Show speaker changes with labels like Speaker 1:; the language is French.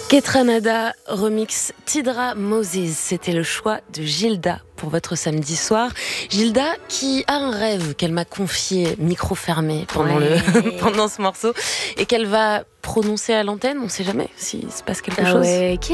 Speaker 1: Ketranada remix Tidra Moses, c'était le choix de Gilda pour votre samedi soir. Gilda qui a un rêve qu'elle m'a confié, micro fermé, pendant ce morceau, et qu'elle va prononcer à l'antenne. On ne sait jamais s'il se passe quelque chose.